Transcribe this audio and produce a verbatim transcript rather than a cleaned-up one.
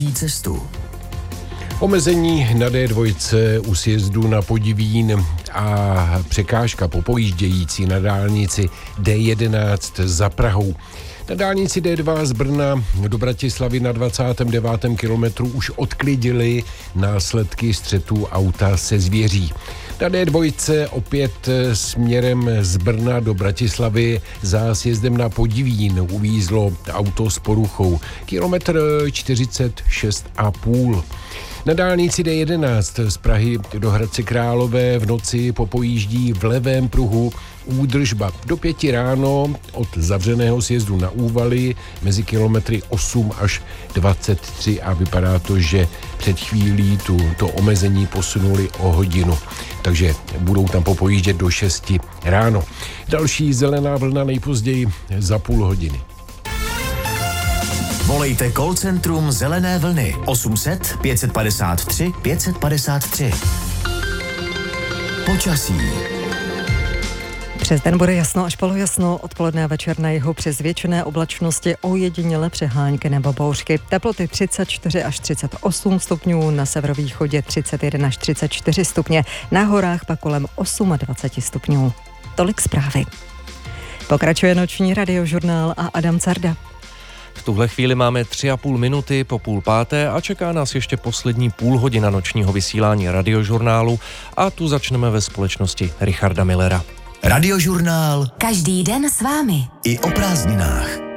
cestu. Omezení na D dva u sjezdu na Podivín a překážka po pojíždějící na dálnici D jedenáct za Prahou. Na dálnici D dva z Brna do Bratislavy na dvacátém devátém kilometru už odklidili následky střetu auta se zvěří. Na D dva opět směrem z Brna do Bratislavy za sjezdem na Podivín uvízlo auto s poruchou. Kilometr čtyřicet šest a půl. Na dálnici D jedenáct z Prahy do Hradce Králové v noci popojíždí v levém pruhu údržba do pěti ráno od zavřeného sjezdu na Úvaly mezi kilometry osm až dvacet tři a vypadá to, že před chvílí tu, to omezení posunuli o hodinu. Takže budou tam popojíždět do šesti ráno. Další zelená vlna nejpozději za půl hodiny. Volejte call centrum Zelené vlny osm set pět padesát tři pět padesát tři. Počasí. Přes den bude jasno až polojasno, odpoledne a večer na jihu přes většiné oblačnosti ojediněle přehánky nebo bouřky. Teploty třicet čtyři až třicet osm stupňů, na severovýchodě třicet jedna až třicet čtyři stupně, na horách pak kolem dvacet osm stupňů. Tolik zprávy. Pokračuje noční radiožurnál a Adam Carda. V tuhle chvíli máme tři a půl minuty po půl páté a čeká nás ještě poslední půl hodina nočního vysílání radiožurnálu a tu začneme ve společnosti Richarda Millera. Radiožurnál. Každý den s vámi. I o prázdninách.